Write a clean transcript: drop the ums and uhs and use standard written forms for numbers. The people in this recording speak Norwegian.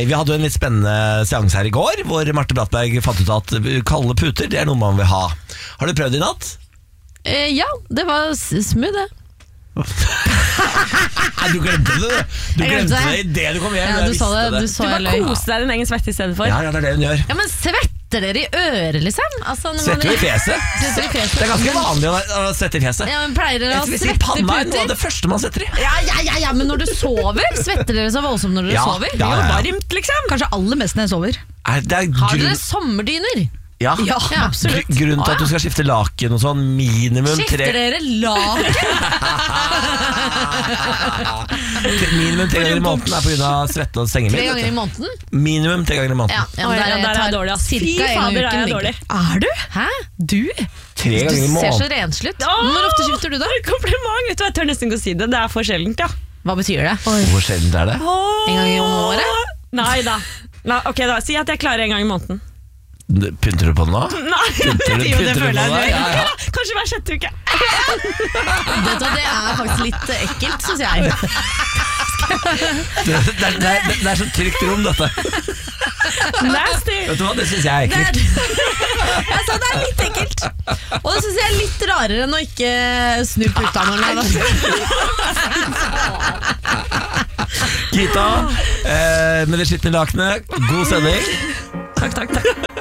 Vi hadde jo en litt spennende seanse her i går, hvor Marte Brattberg fant ut at kalde puter, det noe man vil ha. Har du prøvd i natt? Ja, det var smooth det. Du glemte det. Du glemte det i det du kom hjem. Ja, du sa det. Du bare koste deg din egen svette i stedet for. Ja, det er det hun gjør. Ja, men svetter dere i øret, liksom? Altså, svetter du i fjeset? Det er ganske vanlig å svette i fjeset. Ja, men pleier dere å svette i panna er noe puter? av det første man setter i. Ja, men når du sover, svetter dere så voldsomt når dere sover? Ja. Varmt, liksom. Kanskje aller mest når jeg sover. Har dere sommerdyner? Ja, absolutt. Grunnen til at du skal skifte laken og sånn, minimum 3 Skifter dere laken? Minimum 3 ganger i måneden er på grunn av svette og sengemiddel. 3 ganger i måneden? Minimum 3 ganger i måneden. Ja, men der er jeg dårlig. Cirka en gang i uken. Dårlig. Er du? Hæ? Du? 3 ganger i Du ser så måneden. renslig ut. Hvor ofte skifter du da? Kompliment, vet du, jeg tør nesten ikke å si det. Det er for sjeldent, ja. Hva betyr det? Hvor sjeldent er det? En gang i året? Nei da. Ok da, si at jeg klarer en gang i måneden. Pynter du på den nå? Nei, Pynter du det føler på jeg. det? Ja. Kanskje hver 6. uke. Det er faktisk litt ekkelt, synes jeg. Det er så trygt rom, dette. Nasty. Vet du hva, det synes jeg er ekkelt. Jeg sa det er litt ekkelt. Og det synes jeg er litt rarere enn å ikke snu puta når den er Gita, med det skitne lakenet, god sending. Takk.